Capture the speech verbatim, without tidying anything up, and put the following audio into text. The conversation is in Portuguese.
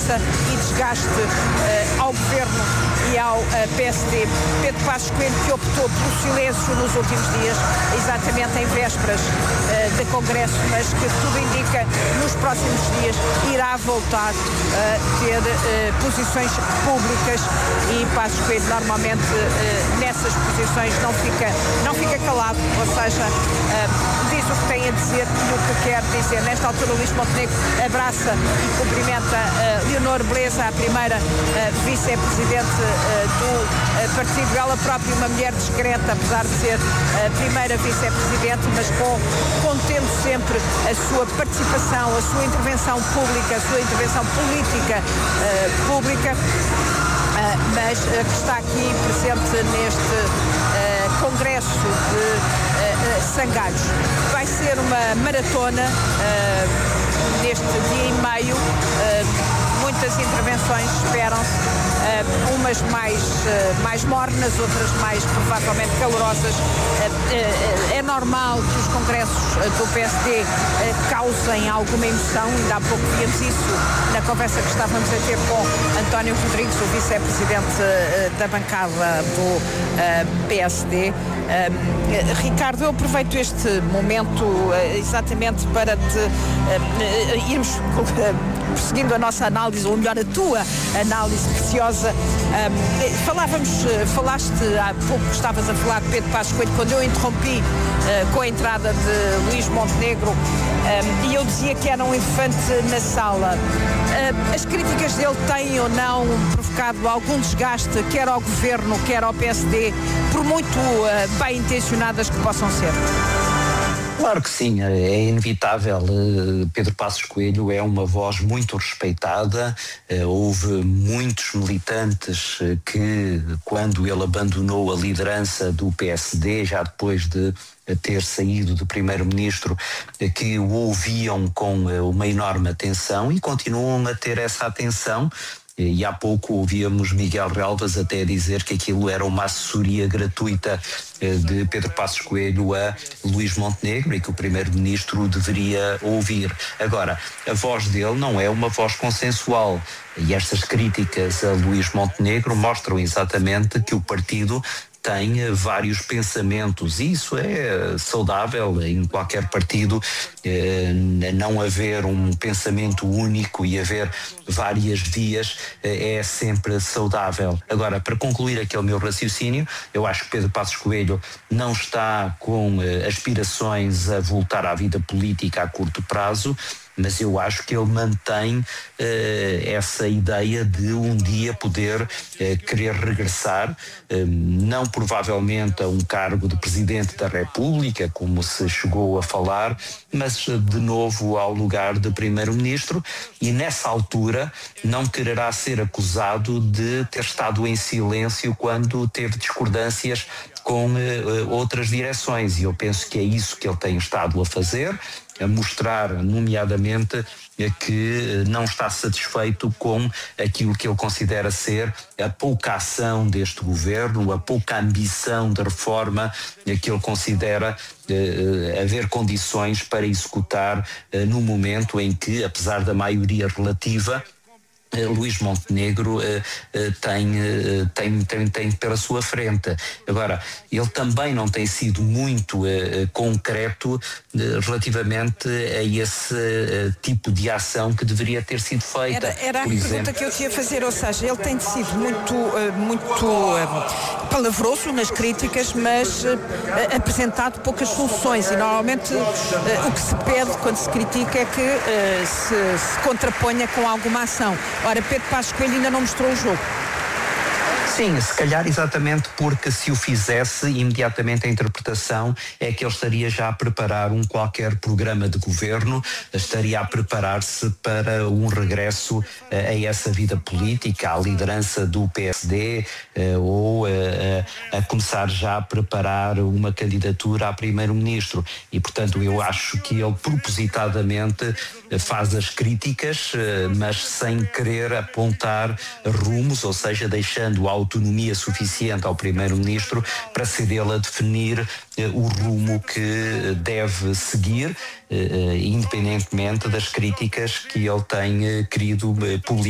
insegurança e desgaste uh, ao Governo e ao uh, P S D. Pedro Passos Coelho, que optou pelo silêncio nos últimos dias, exatamente em vésperas uh, de Congresso, mas que tudo indica nos próximos dias irá voltar a ter uh, posições públicas, e Passos Coelho normalmente uh, nessas posições não fica, não fica calado, ou seja, uh, diz o que tem a dizer e o que quer dizer. Nesta altura, Luís Montenegro abraça e cumprimenta uh, Leonor Beleza, a primeira uh, vice-presidente uh, do uh, partido, ela própria uma mulher discreta, apesar de ser a primeira vice-presidente, mas com, contendo sempre a sua participação, a sua intervenção pública, a sua intervenção política uh, pública, uh, mas uh, que está aqui presente neste uh, congresso de uh, uh, Sangalhos. Vai ser uma maratona uh, neste dia e meio. Uh, Muitas intervenções esperam-se, uh, umas mais, uh, mais mornas, outras mais provavelmente calorosas. Uh, uh, é normal que os congressos uh, do P S D uh, causem alguma emoção, ainda há pouco víamos isso na conversa que estávamos a ter com António Rodrigues, o vice-presidente uh, da bancada do uh, P S D. Uh, Ricardo, eu aproveito este momento uh, exatamente para te uh, uh, irmos uh, prosseguindo a nossa análise, ou melhor, a tua análise preciosa. Um, falávamos, falaste há pouco, estavas a falar de Pedro Passos Coelho, quando eu interrompi uh, com a entrada de Luís Montenegro, um, e eu dizia que era um elefante na sala. Uh, as críticas dele têm ou não provocado algum desgaste, quer ao Governo, quer ao P S D, por muito uh, bem intencionadas que possam ser? Claro que sim, é inevitável. Pedro Passos Coelho é uma voz muito respeitada. Houve muitos militantes que, quando ele abandonou a liderança do P S D, já depois de ter saído do primeiro-ministro, que o ouviam com uma enorme atenção e continuam a ter essa atenção. E há pouco ouvíamos Miguel Relvas até dizer que aquilo era uma assessoria gratuita de Pedro Passos Coelho a Luís Montenegro e que o primeiro-ministro deveria ouvir. Agora, a voz dele não é uma voz consensual. E estas críticas a Luís Montenegro mostram exatamente que o partido tem vários pensamentos, e isso é saudável em qualquer partido, eh, não haver um pensamento único e haver várias vias eh, é sempre saudável. Agora, para concluir aquele meu raciocínio, eu acho que Pedro Passos Coelho não está com eh, aspirações a voltar à vida política a curto prazo, mas eu acho que ele mantém eh, essa ideia de um dia poder eh, querer regressar, eh, não provavelmente a um cargo de Presidente da República, como se chegou a falar, mas de novo ao lugar de Primeiro-Ministro, e nessa altura não quererá ser acusado de ter estado em silêncio quando teve discordâncias com uh, outras direções, e eu penso que é isso que ele tem estado a fazer, a mostrar, nomeadamente, que não está satisfeito com aquilo que ele considera ser a pouca ação deste governo, a pouca ambição de reforma que ele considera uh, haver condições para executar uh, no momento em que, apesar da maioria relativa, Luís Montenegro uh, uh, tem, uh, tem, tem, tem pela sua frente. Agora, ele também não tem sido muito uh, concreto uh, relativamente a esse uh, tipo de ação que deveria ter sido feita. Era, era a Por pergunta exemplo, que eu te ia fazer, ou seja, ele tem sido muito, uh, muito uh, palavroso nas críticas, mas uh, apresentado poucas soluções, e normalmente uh, o que se pede quando se critica é que uh, se, se contraponha com alguma ação. Ora, Pedro Passos Coelho ainda não mostrou o jogo. Sim, se calhar exatamente porque se o fizesse, imediatamente a interpretação é que ele estaria já a preparar um qualquer programa de governo, estaria a preparar-se para um regresso a essa vida política, à liderança do P S D, ou a, a começar já a preparar uma candidatura a primeiro-ministro. E, portanto, eu acho que ele propositadamente faz as críticas, mas sem querer apontar rumos, ou seja, deixando a autonomia suficiente ao primeiro-ministro para ser ele a definir o rumo que deve seguir, independentemente das críticas que ele tem querido publicar.